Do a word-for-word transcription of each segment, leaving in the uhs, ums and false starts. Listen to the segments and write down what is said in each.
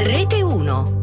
Rete uno.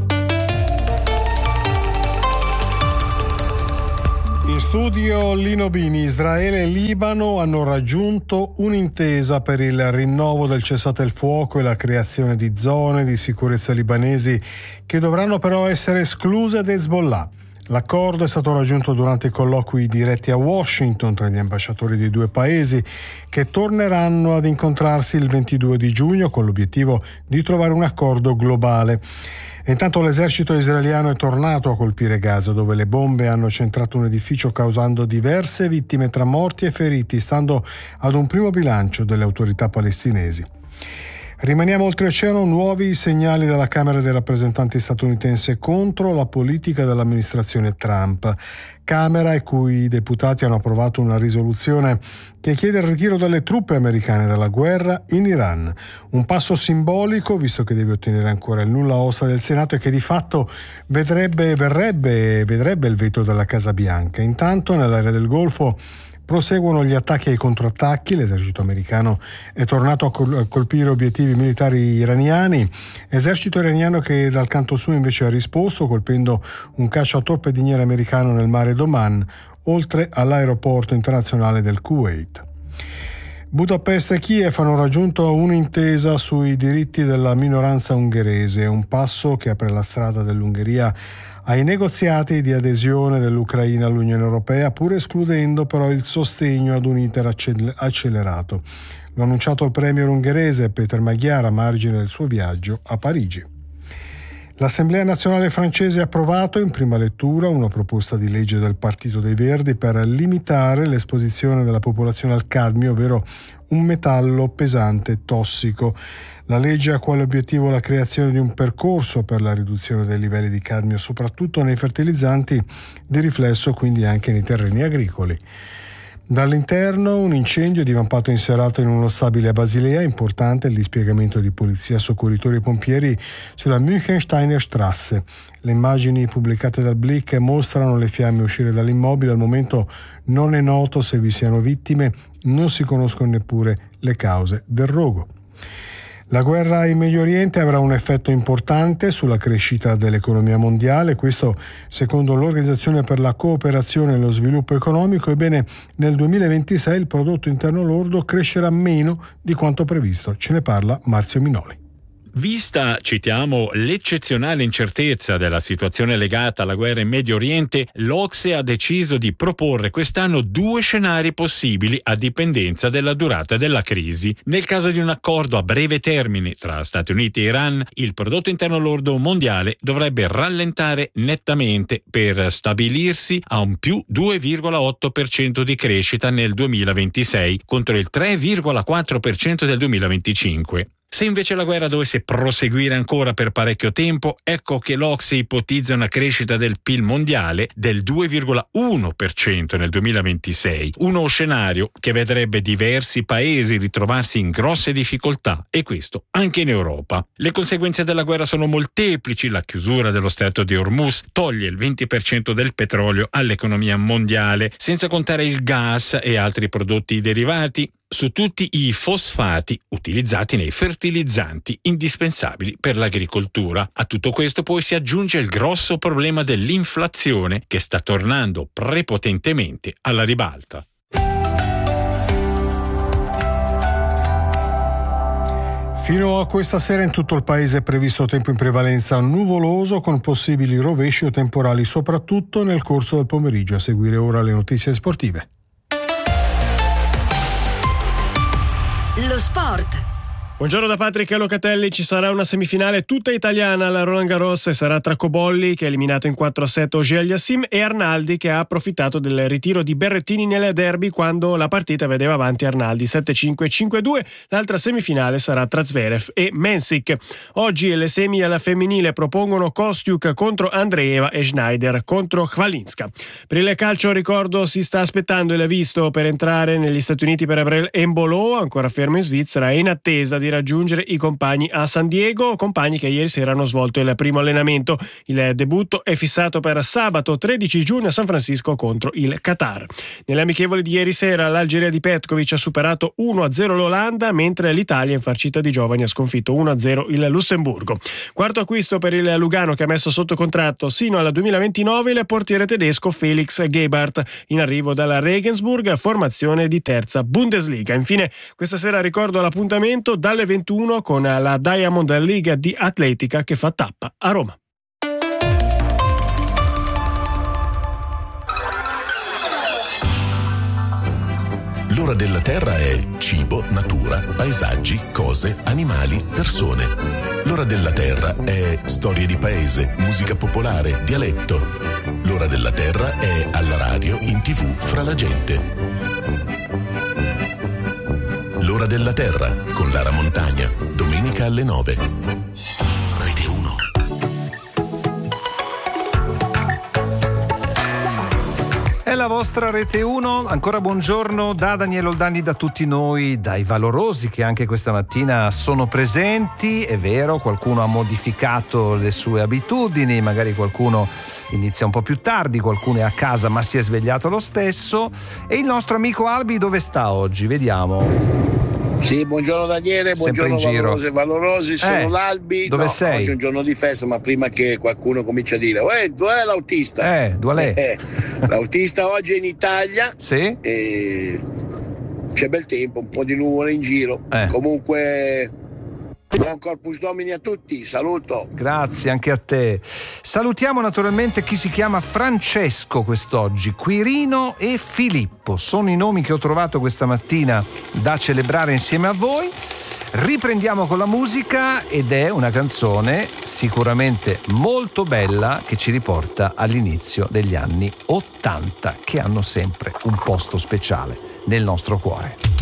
In studio Lino Bini. Israele e Libano hanno raggiunto un'intesa per il rinnovo del cessate il fuoco e la creazione di zone di sicurezza libanesi che dovranno però essere escluse da Hezbollah. L'accordo è stato raggiunto durante i colloqui diretti a Washington tra gli ambasciatori dei due paesi, che torneranno ad incontrarsi il ventidue di giugno con l'obiettivo di trovare un accordo globale. E intanto l'esercito israeliano è tornato a colpire Gaza, dove le bombe hanno centrato un edificio causando diverse vittime tra morti e feriti, stando ad un primo bilancio delle autorità palestinesi. Rimaniamo oltreoceano, nuovi segnali dalla Camera dei rappresentanti statunitense contro la politica dell'amministrazione Trump. Camera i cui deputati hanno approvato una risoluzione che chiede il ritiro delle truppe americane dalla guerra in Iran. Un passo simbolico, visto che deve ottenere ancora il nulla osta del Senato e che di fatto vedrebbe, verrebbe, vedrebbe il veto della Casa Bianca. Intanto nell'area del Golfo proseguono gli attacchi e i contrattacchi. L'esercito americano è tornato a colpire obiettivi militari iraniani, esercito iraniano che dal canto suo invece ha risposto colpendo un cacciatorpediniere americano nel mare d'Oman, oltre all'aeroporto internazionale del Kuwait. Budapest e Kiev hanno raggiunto un'intesa sui diritti della minoranza ungherese, un passo che apre la strada dell'Ungheria ai negoziati di adesione dell'Ucraina all'Unione Europea, pur escludendo però il sostegno ad un iter accelerato. Lo ha annunciato il premier ungherese Peter Magyar a margine del suo viaggio a Parigi. L'Assemblea nazionale francese ha approvato in prima lettura una proposta di legge del Partito dei Verdi per limitare l'esposizione della popolazione al cadmio, ovvero un metallo pesante tossico. La legge ha quale obiettivo la creazione di un percorso per la riduzione dei livelli di cadmio, soprattutto nei fertilizzanti, di riflesso quindi anche nei terreni agricoli. Dall'interno un incendio divampato in serata in uno stabile a Basilea, importante il dispiegamento di polizia, soccorritori e pompieri sulla Münchensteiner Straße. Le immagini pubblicate dal Blick mostrano le fiamme uscire dall'immobile. Al momento non è noto se vi siano vittime, non si conoscono neppure le cause del rogo. La guerra in Medio Oriente avrà un effetto importante sulla crescita dell'economia mondiale, questo secondo l'Organizzazione per la cooperazione e lo sviluppo economico. Ebbene, nel duemilaventisei il prodotto interno lordo crescerà meno di quanto previsto. Ce ne parla Marzio Minoli. Vista, citiamo, l'eccezionale incertezza della situazione legata alla guerra in Medio Oriente, l'Ocse ha deciso di proporre quest'anno due scenari possibili a dipendenza della durata della crisi. Nel caso di un accordo a breve termine tra Stati Uniti e Iran, il prodotto interno lordo mondiale dovrebbe rallentare nettamente per stabilirsi a un più due virgola otto per cento di crescita nel duemilaventisei contro il tre virgola quattro per cento del duemilaventicinque. Se invece la guerra dovesse proseguire ancora per parecchio tempo, ecco che l'Ocse ipotizza una crescita del P I L mondiale del due virgola uno per cento nel duemilaventisei, uno scenario che vedrebbe diversi paesi ritrovarsi in grosse difficoltà, e questo anche in Europa. Le conseguenze della guerra sono molteplici. La chiusura dello stretto di Hormuz toglie il venti per cento del petrolio all'economia mondiale, senza contare il gas e altri prodotti derivati, su tutti i fosfati utilizzati nei fertilizzanti indispensabili per l'agricoltura. A tutto questo poi si aggiunge il grosso problema dell'inflazione, che sta tornando prepotentemente alla ribalta. Fino a questa sera in tutto il paese è previsto tempo in prevalenza nuvoloso, con possibili rovesci o temporali soprattutto nel corso del pomeriggio. A seguire ora le notizie sportive. Lo sport. Buongiorno da Patrick Locatelli. Ci sarà una semifinale tutta italiana alla Roland Garros e sarà tra Cobolli, che ha eliminato in quattro a sette Auger Aliassime, e Arnaldi, che ha approfittato del ritiro di Berrettini nel derby quando la partita vedeva avanti Arnaldi sette cinque cinque due. L'altra semifinale sarà tra Zverev e Mensik. Oggi le semi alla femminile propongono Kostiuk contro Andreeva e Schneider contro Khvalinska. Per il calcio, ricordo, si sta aspettando il visto per entrare negli Stati Uniti per Gabriel Embolo, ancora fermo in Svizzera, e in attesa di di raggiungere i compagni a San Diego, compagni che ieri sera hanno svolto il primo allenamento. Il debutto è fissato per sabato tredici giugno a San Francisco contro il Qatar. Nelle amichevoli di ieri sera l'Algeria di Petkovic ha superato uno a zero l'Olanda, mentre l'Italia, infarcita di giovani, ha sconfitto uno a zero il Lussemburgo. Quarto acquisto per il Lugano, che ha messo sotto contratto sino al duemilaventinove il portiere tedesco Felix Gebhardt, in arrivo dalla Regensburg, formazione di terza Bundesliga. Infine, questa sera ricordo l'appuntamento dalle ventuno con la Diamond League di Atletica, che fa tappa a Roma. L'ora della Terra è cibo, natura, paesaggi, cose, animali, persone. L'ora della Terra è storie di paese, musica popolare, dialetto. L'ora della Terra è alla radio, in tv, fra la gente. L'ora della Terra con Lara Montagna, domenica alle nove. Rete uno. È la vostra Rete uno, ancora buongiorno da Daniele Oldani, da tutti noi, dai valorosi che anche questa mattina sono presenti. È vero, qualcuno ha modificato le sue abitudini, magari qualcuno inizia un po' più tardi, qualcuno è a casa ma si è svegliato lo stesso. E il nostro amico Albi dove sta oggi? Vediamo. Sì, buongiorno Daniele, buongiorno valorosi e valorosi, sono eh, l'Albi. Dove no, sei? Oggi è un giorno di festa, ma prima che qualcuno cominci a dire uè, dov'è l'autista? Eh, dov'è? Eh, l'autista oggi è in Italia. Sì? E c'è bel tempo, un po' di nuvole in giro. Eh. Comunque buon Corpus Domini a tutti, saluto. Grazie anche a te. Salutiamo naturalmente chi si chiama Francesco quest'oggi, Quirino e Filippo. Sono i nomi che ho trovato questa mattina da celebrare insieme a voi. Riprendiamo con la musica ed è una canzone sicuramente molto bella che ci riporta all'inizio degli anni ottanta, che hanno sempre un posto speciale nel nostro cuore.